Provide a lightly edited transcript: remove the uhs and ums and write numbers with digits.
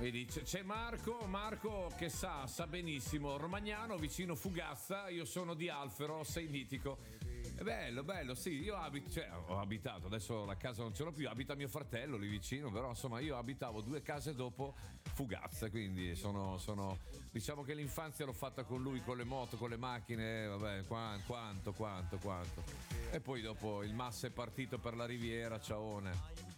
Vedi, c'è Marco che sa benissimo, Romagnano vicino Fugazza, io sono di Alfero, sei mitico. È bello, sì, io ho abitato, adesso la casa non ce l'ho più, abita mio fratello lì vicino, però insomma io abitavo 2 case dopo Fugazza, quindi sono diciamo che l'infanzia l'ho fatta con lui, con le moto, con le macchine, vabbè, quanto. E poi dopo il Massa è partito per la Riviera, ciaone.